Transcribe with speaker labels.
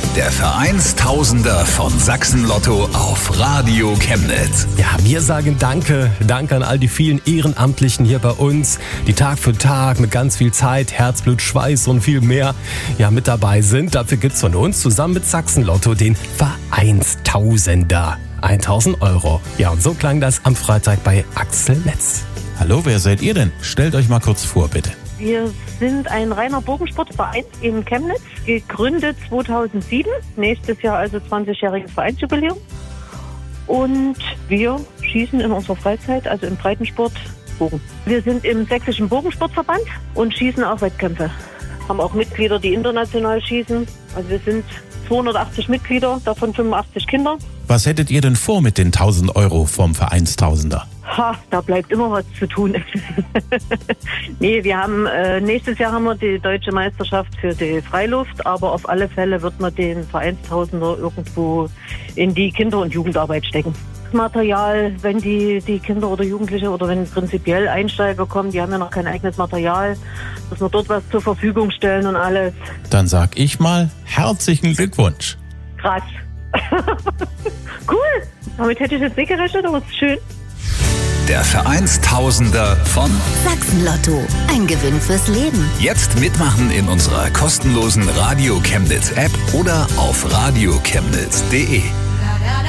Speaker 1: Der Vereinstausender von Sachsen-Lotto auf Radio Chemnitz.
Speaker 2: Ja, wir sagen Danke. Danke an all die vielen Ehrenamtlichen hier bei uns, die Tag für Tag mit ganz viel Zeit, Herzblut, Schweiß und viel mehr mit dabei sind. Dafür gibt's von uns zusammen mit Sachsen-Lotto den Vereinstausender. 1.000 Euro. Ja, und so klang das am Freitag bei Axel Metz.
Speaker 3: Hallo, wer seid ihr denn? Stellt euch mal kurz vor, bitte.
Speaker 4: Wir sind ein reiner Bogensportverein in Chemnitz, gegründet 2007, nächstes Jahr also 20-jähriges Vereinsjubiläum. Und wir schießen in unserer Freizeit, also im Breitensport, Bogen. Wir sind im Sächsischen Bogensportverband und schießen auch Wettkämpfe. Haben auch Mitglieder, die international schießen. Also wir sind 280 Mitglieder, davon 85 Kinder.
Speaker 3: Was hättet ihr denn vor mit den 1.000 Euro vom Vereinstausender?
Speaker 4: Da bleibt immer was zu tun. Nee, wir haben nächstes Jahr haben wir die deutsche Meisterschaft für die Freiluft, aber auf alle Fälle wird man den Vereinstausender irgendwo in die Kinder- und Jugendarbeit stecken. Material, wenn die Kinder oder Jugendliche oder wenn prinzipiell Einsteiger kommen, die haben ja noch kein eigenes Material, dass wir dort was zur Verfügung stellen und alles.
Speaker 3: Dann sag ich mal, herzlichen Glückwunsch.
Speaker 4: Krass. Cool. Damit hätte ich jetzt nicht gerechnet, aber es ist schön.
Speaker 1: Der Vereinstausender von
Speaker 5: Sachsen-Lotto. Ein Gewinn fürs Leben.
Speaker 1: Jetzt mitmachen in unserer kostenlosen Radio Chemnitz App oder auf radiochemnitz.de.